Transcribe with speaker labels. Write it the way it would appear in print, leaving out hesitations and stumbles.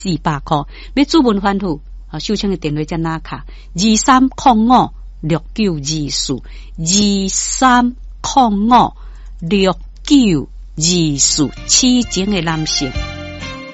Speaker 1: 400块。要主文反复收请的电话在哪卡？23056924，23056924，痴情的男性。